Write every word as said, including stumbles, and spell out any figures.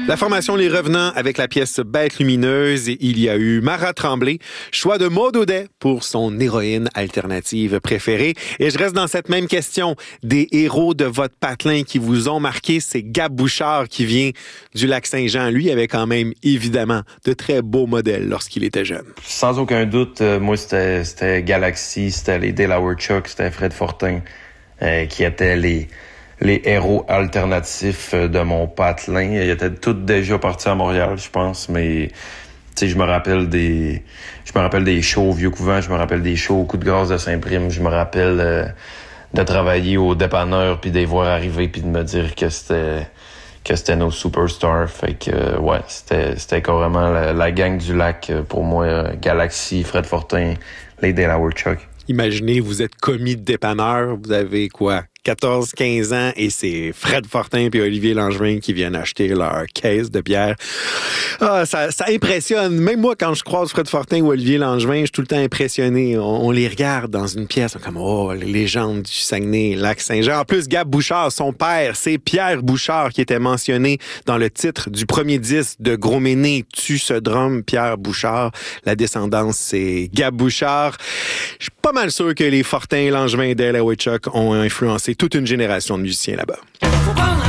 La formation Les Revenants avec la pièce Bête lumineuse et il y a eu Mara Tremblay, choix de Maud Audet pour son héroïne alternative préférée. Et je reste dans cette même question. Des héros de votre patelin qui vous ont marqué, c'est Gab Bouchard qui vient du Lac-Saint-Jean. Lui avait quand même évidemment de très beaux modèles lorsqu'il était jeune. Sans aucun doute, euh, moi c'était, c'était Galaxy, c'était les Delaware Chuck, c'était Fred Fortin euh, qui étaient les... les héros alternatifs de mon patelin. Ils étaient tous déjà partis à Montréal, je pense, mais tu sais, je me rappelle des je me rappelle des shows au Vieux-Couvent, je me rappelle des shows au Coup de grâce de Saint-Prime, je me rappelle euh, de travailler au dépanneur puis de les voir arriver puis de me dire que c'était que c'était nos superstars. Fait que euh, ouais, c'était c'était carrément la, la gang du lac pour moi, euh, Galaxy, Fred Fortin, les Delaware Chuck. Imaginez, vous êtes commis de dépanneur, vous avez quoi, quatorze quinze ans, et c'est Fred Fortin et Olivier Langevin qui viennent acheter leur caisse de bière. Ah, ça, ça impressionne. Même moi, quand je croise Fred Fortin ou Olivier Langevin, je suis tout le temps impressionné. On, on les regarde dans une pièce, on est comme, oh, les légendes du Saguenay, Lac-Saint-Jean. En plus, Gab Bouchard, son père, c'est Pierre Bouchard qui était mentionné dans le titre du premier disque de Gros Méné, Tu ce drum, Pierre Bouchard. La descendance, c'est Gab Bouchard. Je suis pas mal sûr que les Fortin, Langevin et Delaware Chuck ont influencé toute une génération de musiciens là-bas.